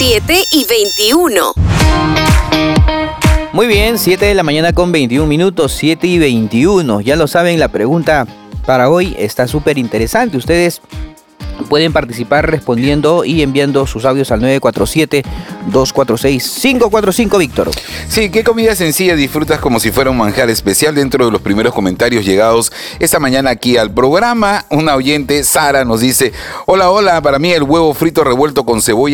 7:21. Muy bien, 7 de la mañana con 21 minutos, 7:21. Ya lo saben, la pregunta para hoy está súper interesante. Ustedes pueden participar respondiendo y enviando sus audios al 947-246-545, Víctor. Sí, ¿qué comida sencilla disfrutas como si fuera un manjar especial? Dentro de los primeros comentarios llegados esta mañana aquí al programa, una oyente, Sara, nos dice: hola, para mí el huevo frito revuelto con cebolla